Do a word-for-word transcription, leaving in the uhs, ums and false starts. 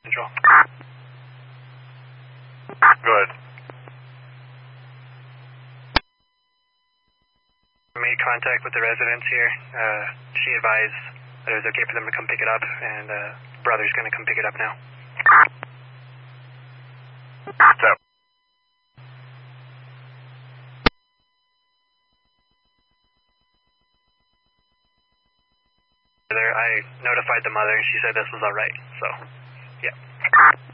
Control. Go ahead. Made contact with the residents here. Uh, she advised that it was okay for them to come pick it up, and uh, brother's going to come pick it up now. Step. I notified the mother, and she said this was all right. So, yeah.